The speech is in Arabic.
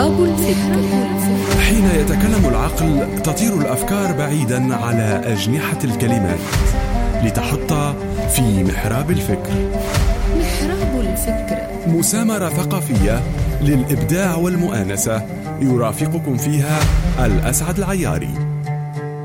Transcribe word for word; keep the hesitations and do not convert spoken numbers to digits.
أبو الفكر. حين يتكلم العقل تطير الأفكار بعيدا على أجنحة الكلمات لتحط في محراب الفكر. محراب الفكر، مسامرة ثقافية للإبداع والمؤانسة، يرافقكم فيها الأسعد العياري.